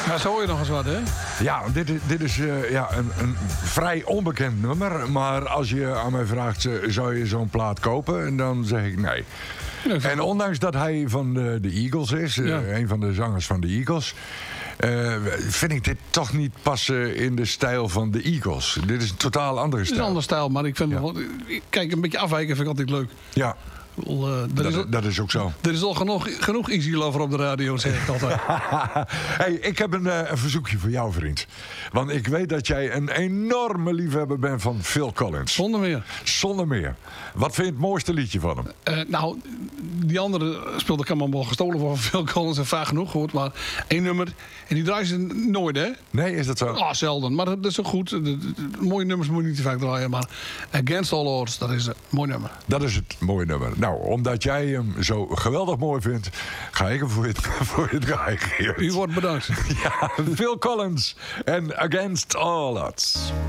Ja, zo hoor je nog eens wat, hè? Ja, dit is een vrij onbekend nummer. Maar als je aan mij vraagt, zou je zo'n plaat kopen? En dan zeg ik nee. En ondanks dat hij van de Eagles is, een van de zangers van de Eagles, vind ik dit toch niet passen in de stijl van de Eagles. Dit is een totaal andere stijl. Het is een andere stijl, maar ik vind kijk, een beetje afwijken vind ik altijd leuk. Ja. Dat is ook zo. Er is al genoeg Easy Lover op de radio, zeg ik altijd. Hey, ik heb een verzoekje voor jou, vriend. Want ik weet dat jij een enorme liefhebber bent van Phil Collins. Zonder meer. Wat vind je het mooiste liedje van hem? Nou, die andere speelde ik allemaal wel gestolen van Phil Collins en vaak genoeg gehoord. Maar één nummer, en die draaien ze nooit, hè? Nee, is dat zo? Ah, zelden. Maar dat is ook goed. Mooie nummers moet je niet te vaak draaien. Maar Against All Odds, dat is een mooi nummer. Dat is het mooie nummer. Nou, omdat jij hem zo geweldig mooi vindt, ga ik hem voor je draaien, Gerard. U wordt bedankt. Ja, Phil Collins en Against All Odds.